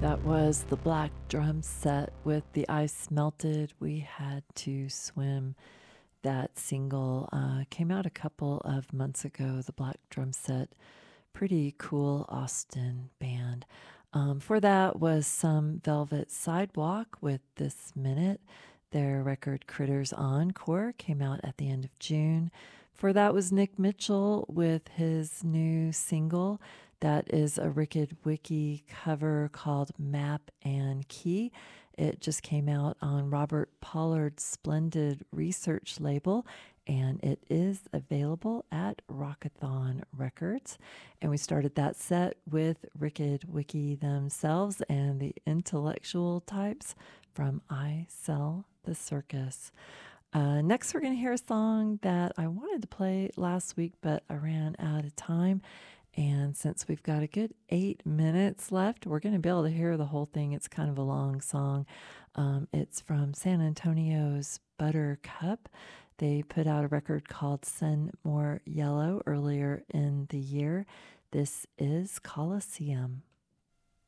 That was the Black Drum Set with The Ice Melted. We Had to Swim. That single came out a couple of months ago. The Black Drum Set, pretty cool Austin band. For that was some Velvet Sidewalk with This Minute. Their record Critters Encore came out at the end of June. For that was Nick Mitchell with his new single. That is a Wicked Wiki cover called Map and Key. It just came out on Robert Pollard's Splendid Research label, and it is available at Rockathon Records. And we started that set with Wicked Wiki themselves and the Intellectual Types from I Sell the Circus. Next, we're going to hear a song that I wanted to play last week, but I ran out of time. And since we've got a good 8 minutes left, we're going to be able to hear the whole thing. It's kind of a long song. It's from San Antonio's Buttercup. They put out a record called Send More Yellow earlier in the year. This is Coliseum.